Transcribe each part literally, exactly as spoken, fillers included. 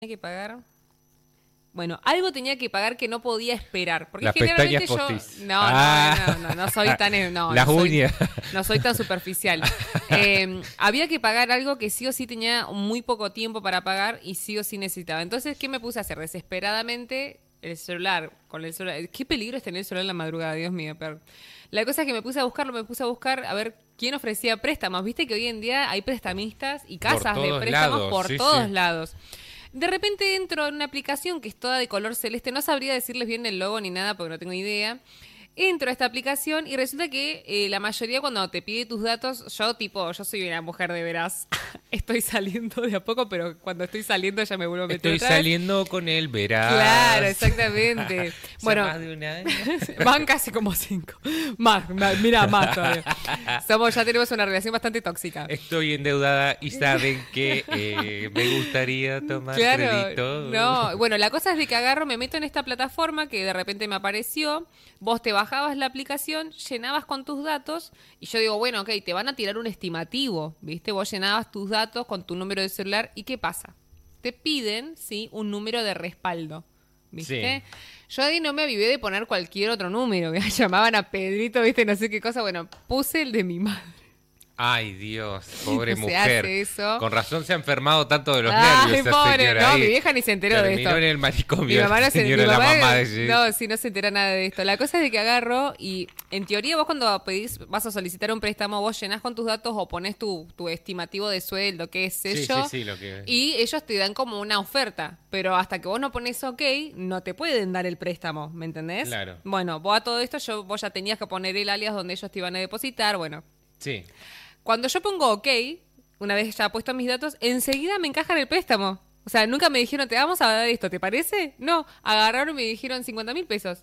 que pagar. Bueno, algo tenía que pagar que no podía esperar. Porque Las generalmente pestañas yo. postizas. No, Ah. no, no, no, no soy tan. No, Las no soy, uñas. no soy tan superficial. Eh, había que pagar algo que sí o sí tenía muy poco tiempo para pagar y sí o sí necesitaba. Entonces, ¿qué me puse a hacer? Desesperadamente, el celular. Con el celular. Qué peligro es tener el celular en la madrugada, Dios mío, pero. La cosa es que me puse a buscarlo, me puse a buscar a ver quién ofrecía préstamos. Viste que hoy en día hay prestamistas y casas de préstamos lados, por sí, todos sí. lados. De repente entro en una aplicación que es toda de color celeste. No sabría decirles bien el logo ni nada porque no tengo idea. Entro a esta aplicación y resulta que eh, la mayoría cuando te pide tus datos, yo tipo, yo soy una mujer de veras, estoy saliendo de a poco, pero cuando estoy saliendo ya me vuelvo a meter Estoy otra vez. saliendo con él, verás. Claro, exactamente. Ya Bueno, más de un año. van casi como cinco. Más, más, mira, más todavía. Somos, ya tenemos una relación bastante tóxica. Estoy endeudada y saben que eh, me gustaría tomar Claro, crédito. no, bueno, la cosa es de que agarro, me meto en esta plataforma que de repente me apareció, vos te bajabas la aplicación, llenabas con tus datos y yo digo, bueno, ok, te van a tirar un estimativo, ¿viste? Vos llenabas tus datos con tu número de celular y ¿qué pasa? Te piden, sí, un número de respaldo, ¿viste? Sí. Yo ahí no me avivé de poner cualquier otro número, me llamaban a Pedrito, ¿viste? No sé qué cosa, bueno, puse el de mi madre. Ay, Dios, pobre Se mujer. hace eso. Con razón se ha enfermado tanto de los Ay, nervios esa pobre, señora no, ahí. mi vieja ni se enteró de Terminó esto. en el manicomio. Mi mamá no se señora, mi la mamá, mamá de no, sí, no se entera nada de esto. La cosa es de que agarro y en teoría vos cuando pedís, vas a solicitar un préstamo, vos llenás con tus datos o ponés tu, tu estimativo de sueldo, qué sé Sí, yo, sí, sí, lo que... y ellos te dan como una oferta, pero hasta que vos no pones ok, no te pueden dar el préstamo, ¿me entendés? Claro. Bueno, vos a todo esto, yo, vos ya tenías que poner el alias donde ellos te iban a depositar, bueno. Sí. Cuando yo pongo ok, una vez ya puesto mis datos, enseguida me encajan el préstamo. O sea, nunca me dijeron, te vamos a dar esto, ¿te parece? No, agarraron y me dijeron cincuenta mil pesos.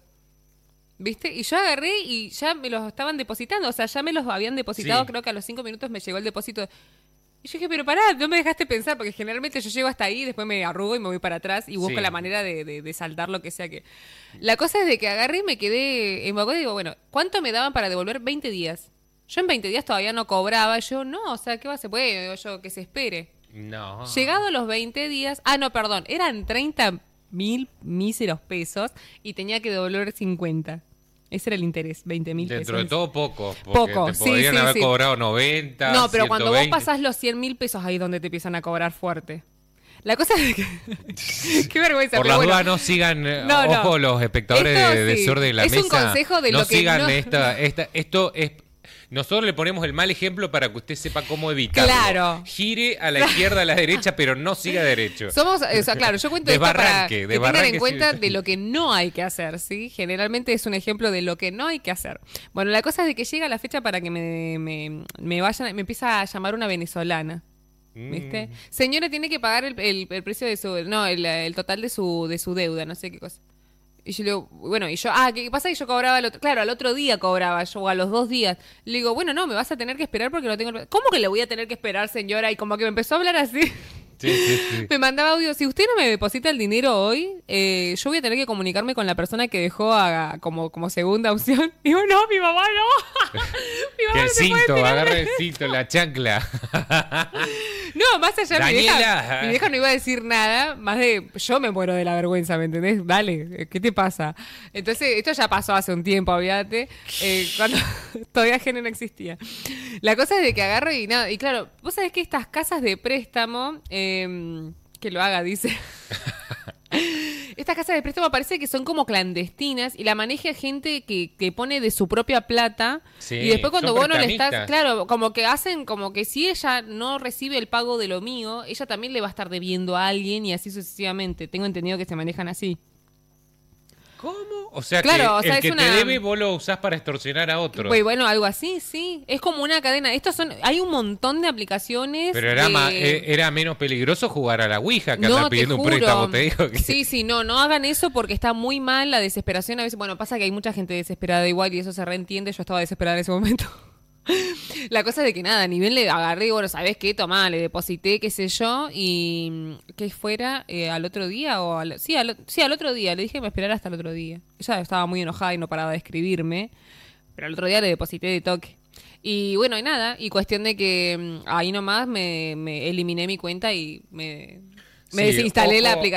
¿Viste? Y yo agarré y ya me los estaban depositando. O sea, ya me los habían depositado, Sí. creo que a los cinco minutos me llegó el depósito. Y yo dije, pero pará, no me dejaste pensar, porque generalmente yo llego hasta ahí, después me arrugo y me voy para atrás y busco Sí. la manera de, de, de saldar lo que sea que... La cosa es de que agarré y me quedé en Bogotá y digo, bueno, ¿cuánto me daban para devolver? veinte días. Yo en veinte días todavía no cobraba. Yo, no, o sea, ¿qué va? Se puede, digo yo, que se espere. No. Llegado los veinte días... Ah, no, perdón. Eran treinta mil míseros pesos y tenía que devolver cincuenta. Ese era el interés, veinte mil pesos. Dentro de todo poco. Porque Poco, te sí, podrían sí, haber sí. cobrado noventa, No, pero cuando vos ciento veinte. pasás los cien mil pesos, ahí es donde te empiezan a cobrar fuerte. La cosa es que... Qué vergüenza. Por pero las bueno. dudas no sigan, eh, No, no. ojo los espectadores Esto de, de sí. Desorden de la Es un Mesa. consejo de no lo que sigan no- esta, esta, esto es... Nosotros le ponemos el mal ejemplo para que usted sepa cómo evitarlo. Claro. Gire a la izquierda, a la derecha, pero no siga derecho. Somos, o sea, claro, yo cuento esto para Desbarranque, que tengan desbarranque, en cuenta sí. de lo que no hay que hacer, ¿sí? Generalmente es un ejemplo de lo que no hay que hacer. Bueno, la cosa es de que llega la fecha para que me, me, me vayan, me empieza a llamar una venezolana. ¿Viste? Mm. Señora, tiene que pagar el, el, el precio de su, no, el, el total de su, de su deuda, no sé qué cosa. Y yo le digo, bueno, y yo, ah, ¿qué pasa? Que yo cobraba, al otro, claro, al otro día cobraba yo, o a los dos días. Le digo, bueno, no, me vas a tener que esperar porque no tengo... el- ¿Cómo que le voy a tener que esperar, señora? Y como que me empezó a hablar así. Sí, sí, sí. Me mandaba audio, si usted no me deposita el dinero hoy, eh, yo voy a tener que comunicarme con la persona que dejó a, como, como segunda opción. Y digo, no, mi mamá no. Mi mamá Que el no se puede cinto, enterar de- agarra el cinto, la chancla. No, más allá, mi vieja, Daniela. mi vieja no iba a decir nada, más de, yo me muero de la vergüenza, ¿me entendés? Dale, ¿qué te pasa? Entonces, esto ya pasó hace un tiempo, obviate, eh, cuando todavía Gene no existía. La cosa es de que agarro y nada, y claro, vos sabés que estas casas de préstamo, eh, que lo haga, dice... Estas casas de préstamo parece que son como clandestinas y la maneja gente que, que pone de su propia plata. Sí, y después cuando son vos no le estás... prestamistas. Claro, como que hacen como que si ella no recibe el pago de lo mío, ella también le va a estar debiendo a alguien y así sucesivamente. Tengo entendido que se manejan así. ¿Cómo? O sea, Claro, o que sea, el es que una- te debe vos lo usás para extorsionar a otro. Pues bueno, algo así, sí. Es como una cadena. Estos son... Hay un montón de aplicaciones. Pero era, de- más, eh, era menos peligroso jugar a la Ouija que No, andar te pidiendo un juro. préstamo, te digo. Que... Sí, sí, no, no hagan eso porque está muy mal la desesperación. A veces, bueno, pasa que hay mucha gente desesperada igual y eso se reentiende. Yo estaba desesperada en ese momento. La cosa es de que nada, ni bien le agarré, bueno, ¿sabés qué? Tomá, le deposité, qué sé yo, y mm, que fuera eh, al otro día o al, sí, al, sí, al otro día. Le dije que me esperara hasta el otro día. Ella estaba muy enojada y no paraba de escribirme, pero al otro día le deposité de toque. Y bueno, y nada, y cuestión de que mm, ahí nomás me, me eliminé mi cuenta y me... Me Sí, desinstalé la ojo. aplicación.